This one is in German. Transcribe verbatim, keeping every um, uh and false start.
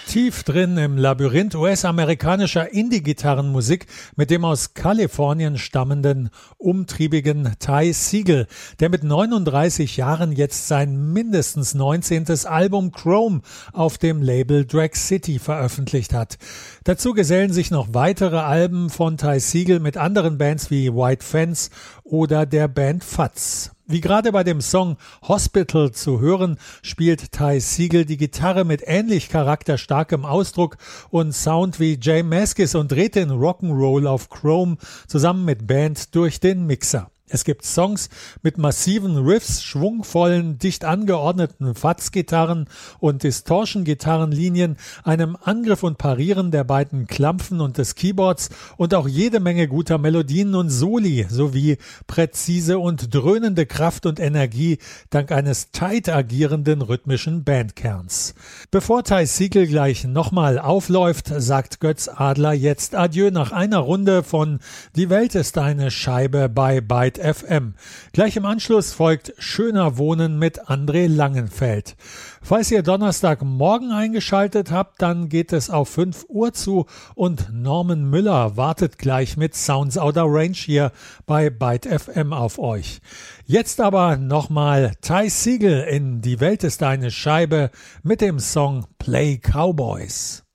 Tief drin im Labyrinth U S-amerikanischer Indie-Gitarrenmusik mit dem aus Kalifornien stammenden, umtriebigen Ty Segall, der mit neununddreißig Jahren jetzt sein mindestens neunzehntes Album Chrome auf dem Label Drag City veröffentlicht hat. Dazu gesellen sich noch weitere Alben von Ty Segall mit anderen Bands wie White Fence oder der Band Fuzz. Wie gerade bei dem Song Hospital zu hören, spielt Ty Segall die Gitarre mit ähnlich charakterstarkem Ausdruck und Sound wie Jay Mascis und dreht den Rock'n'Roll auf Chrome zusammen mit Band durch den Mixer. Es gibt Songs mit massiven Riffs, schwungvollen, dicht angeordneten Fuzz-Gitarren und Distortion-Gitarrenlinien, einem Angriff und Parieren der beiden Klampfen und des Keyboards und auch jede Menge guter Melodien und Soli sowie präzise und dröhnende Kraft und Energie dank eines tight agierenden rhythmischen Bandkerns. Bevor Ty Segall gleich nochmal aufläuft, sagt Götz Adler jetzt Adieu nach einer Runde von Die Welt ist eine Scheibe bei Byte F M. Gleich im Anschluss folgt Schöner Wohnen mit André Langenfeld. Falls ihr Donnerstagmorgen eingeschaltet habt, dann geht es auf fünf Uhr zu und Norman Müller wartet gleich mit Sounds Outer Range hier bei Byte F M auf euch. Jetzt aber nochmal Ty Segall in Die Welt ist eine Scheibe mit dem Song Play Cowboys.